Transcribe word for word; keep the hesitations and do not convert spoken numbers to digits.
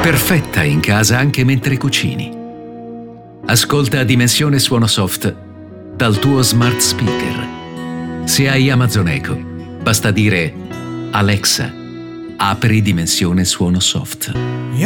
Perfetta in casa anche mentre cucini. Ascolta Dimensione Suono Soft dal tuo smart speaker. Se hai Amazon Echo, basta dire Alexa, apri Dimensione Suono Soft.